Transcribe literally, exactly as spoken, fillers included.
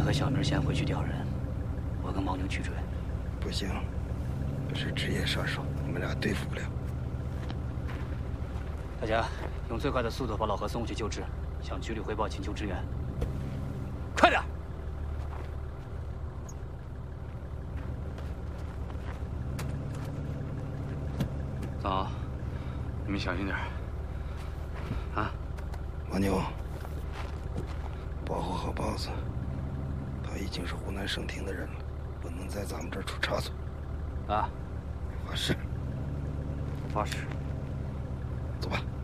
和小明先回去调人，我跟牦牛去追。 不行，我是职业杀手，你们俩对付不了。 大家用最快的速度把老何送过去救治，向局里汇报请求支援。快点！ 走，你们小心点啊！ 牦牛，保护好豹子，他已经是湖南省厅的人了，不能在咱们这儿出差错。 啊， 发誓。 发誓。 走吧。